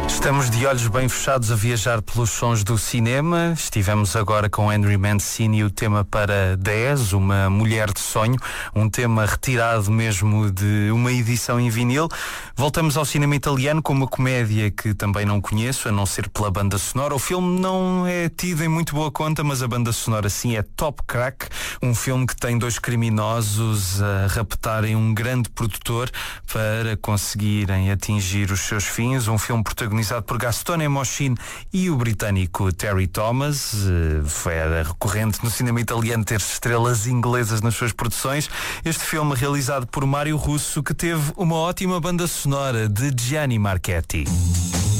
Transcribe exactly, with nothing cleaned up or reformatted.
Estamos de olhos bem fechados a viajar pelos sons do cinema. Estivemos agora com Henry Mancini e o tema para dez, Uma Mulher de Sonho, um tema retirado mesmo de uma edição em vinil. Voltamos ao cinema italiano com uma comédia que também não conheço, a não ser pela banda sonora. O filme não é tido em muito boa conta, mas a banda sonora sim é top crack. Um filme que tem dois criminosos a raptarem um grande produtor para conseguirem atingir os seus fins. Um filme protagonizado por Gastone Moscin e o britânico Terry Thomas. Foi era recorrente no cinema italiano ter estrelas inglesas nas suas produções. Este filme realizado por Mário Russo, que teve uma ótima banda sonora de Gianni Marchetti.